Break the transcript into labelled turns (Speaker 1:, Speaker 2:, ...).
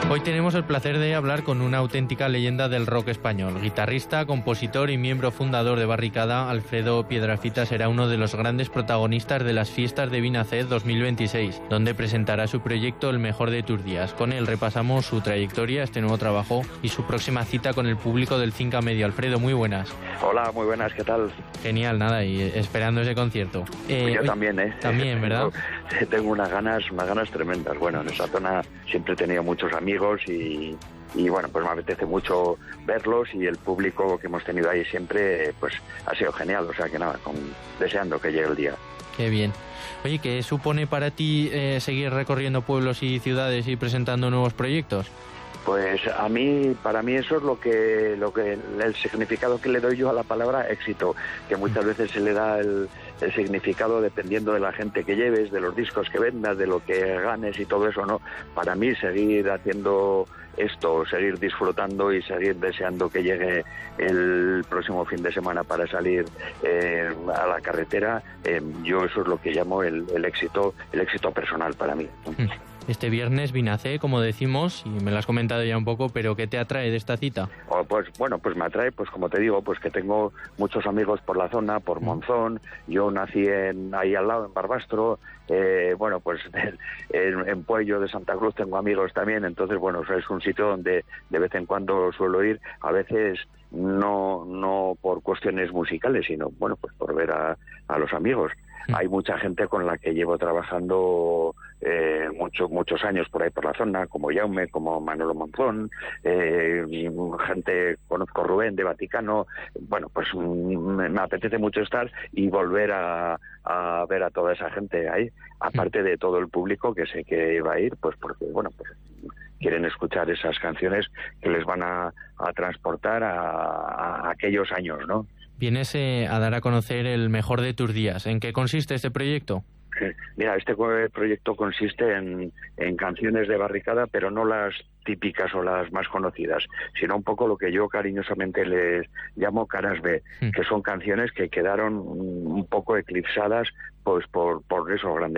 Speaker 1: Hoy tenemos el placer de hablar con una auténtica leyenda del rock español. Guitarrista, compositor y miembro fundador de Barricada, Alfredo Piedrafita será uno de los grandes protagonistas de las fiestas de Vinaced 2026, donde presentará su proyecto El Mejor de tus Días. Con él repasamos su trayectoria, este nuevo trabajo y su próxima cita con el público del Cinca Medio. Alfredo, muy buenas.
Speaker 2: Hola, muy buenas, ¿qué tal?
Speaker 1: Genial, nada, y esperando ese concierto.
Speaker 2: Yo también, ¿eh?
Speaker 1: También, ¿verdad?
Speaker 2: Tengo unas ganas tremendas. Bueno, en esa zona siempre he tenido muchos amigos y bueno, pues me apetece mucho verlos, y el público que hemos tenido ahí siempre pues ha sido genial, o sea que nada, deseando que llegue el día.
Speaker 1: Qué bien. Oye, ¿qué supone para ti seguir recorriendo pueblos y ciudades y presentando nuevos proyectos?
Speaker 2: Pues para mí eso es lo que el significado que le doy yo a la palabra éxito, que muchas veces se le da el significado dependiendo de la gente que lleves, de los discos que vendas, de lo que ganes y todo eso, ¿no? Para mí seguir haciendo esto, seguir disfrutando y seguir deseando que llegue el próximo fin de semana para salir a la carretera, yo eso es lo que llamo el éxito personal para mí.
Speaker 1: Este viernes Vinaced, como decimos, y me lo has comentado ya un poco, pero ¿qué te atrae de esta cita?
Speaker 2: Pues me atrae, pues como te digo, pues que tengo muchos amigos por la zona, por Monzón. Yo nací ahí al lado, en Barbastro. Bueno, pues en Puello de Santa Cruz tengo amigos también. Entonces, bueno, es un sitio donde de vez en cuando suelo ir, a veces no por cuestiones musicales, sino, bueno, pues por ver a los amigos. Hay mucha gente con la que llevo trabajando muchos años por ahí por la zona, como Jaume, como Manolo Monzón, conozco Rubén de Vaticano. Bueno, pues me apetece mucho estar y volver a ver a toda esa gente ahí, aparte de todo el público que sé que va a ir, pues porque, bueno, pues quieren escuchar esas canciones que les van a transportar a aquellos años, ¿no?
Speaker 1: Vienes a dar a conocer El Mejor de tus Días. ¿En qué consiste este proyecto?
Speaker 2: Mira, este proyecto consiste en canciones de Barricada, pero no las típicas o las más conocidas, sino un poco lo que yo cariñosamente les llamo caras B, que son canciones que quedaron un poco eclipsadas pues por esos grandes